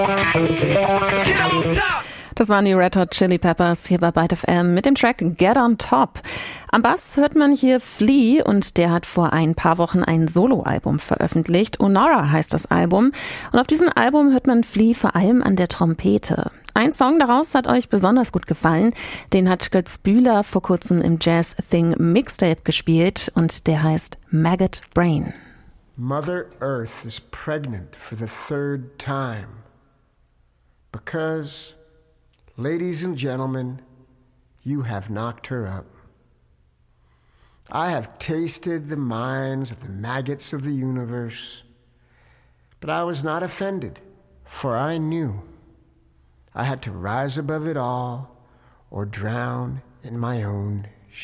Das waren die Red Hot Chili Peppers hier bei Byte FM mit dem Track Get on Top. Am Bass hört man hier Flea und der hat vor ein paar Wochen ein Soloalbum veröffentlicht. Honora heißt das Album und auf diesem Album hört man Flea vor allem an der Trompete. Ein Song daraus hat euch besonders gut gefallen. Den hat Götz Bühler vor kurzem im Jazz Thing Mixtape gespielt und der heißt Maggot Brain. Mother Earth is pregnant for the third time because, ladies and gentlemen, you have knocked her up. I have tasted the minds of the maggots of the universe, but I was not offended, for I knew I had to rise above it all or drown in my own